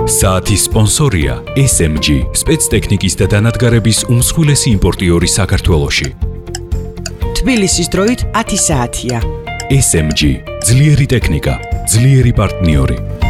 საათის სპონსორია SMG, სპეცტექნიკის და დანადგარების უმსხვილესი იმპორტიორი საქართველოში. თბილისის დროით 10 საათია. SMG, ძლიერი ტექნიკა, ძლიერი პარტნიორი.